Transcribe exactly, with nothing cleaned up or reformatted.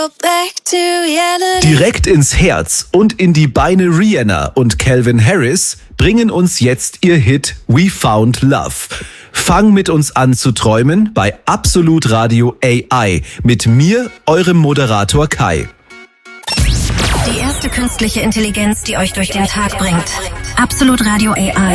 Direkt ins Herz und in die Beine Rihanna und Calvin Harris bringen uns jetzt ihr Hit We Found Love. Fang mit uns an zu träumen bei Absolut Radio A I mit mir, eurem Moderator Kai. Die erste künstliche Intelligenz, die euch durch den Tag bringt. Absolut Radio A I.